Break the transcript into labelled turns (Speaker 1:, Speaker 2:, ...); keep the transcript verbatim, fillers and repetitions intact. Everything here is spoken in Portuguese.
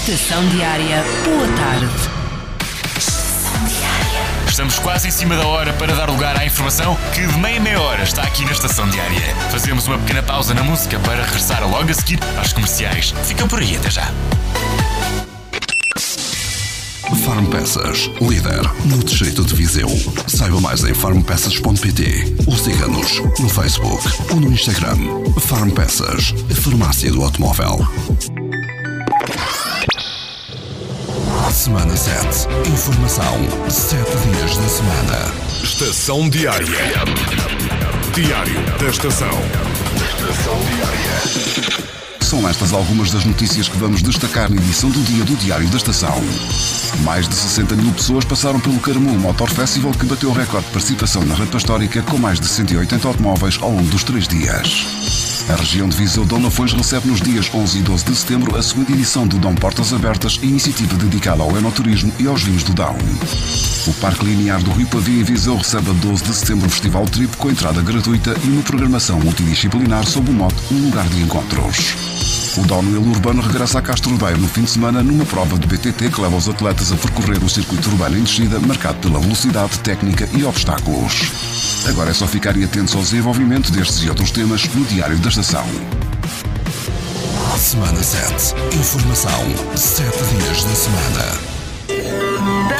Speaker 1: Estação Diária, boa tarde.
Speaker 2: Estamos quase em cima da hora para dar lugar à informação que de meia meia hora está aqui na Estação Diária. Fazemos uma pequena pausa na música para regressar logo a seguir aos comerciais. Fica por aí, até já.
Speaker 3: Farmpeças, líder no distrito de Viseu. Saiba mais em farmpeças ponto pt ou siga-nos no Facebook ou no Instagram. Farmpeças, a farmácia do automóvel. Semana sete. Informação sete dias da semana.
Speaker 4: Estação Diária. Diário da Estação. Estação Diária.
Speaker 3: São estas algumas das notícias que vamos destacar na edição do dia do Diário da Estação. Mais de sessenta mil pessoas passaram pelo Caramulo Motor Festival, que bateu o recorde de participação na rampa histórica com mais de cento e oitenta automóveis ao longo dos três dias. A região de Viseu Dom Lafões recebe nos dias onze e doze de setembro a segunda edição do Dom Portas Abertas, iniciativa dedicada ao enoturismo e aos vinhos do Dão. O Parque Linear do Rio Pavia em Viseu recebe a doze de setembro o Festival Trip com entrada gratuita e uma programação multidisciplinar sob o mote Um Lugar de Encontros. O downhill urbano regressa a Castro Daire no fim de semana numa prova de B T T que leva os atletas a percorrer o circuito urbano em descida, marcado pela velocidade, técnica e obstáculos. Agora é só ficarem atentos ao desenvolvimento destes e outros temas no Diário da Estação. Semana sete. Informação sete dias da semana.